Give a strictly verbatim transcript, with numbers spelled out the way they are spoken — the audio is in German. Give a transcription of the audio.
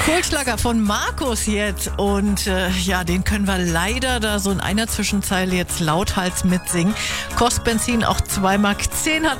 Kultschlager von Markus jetzt. Und äh, ja, den können wir leider da so in einer Zwischenzeile jetzt lauthals mitsingen. Kostet Benzin auch zwei Mark zehn. Hat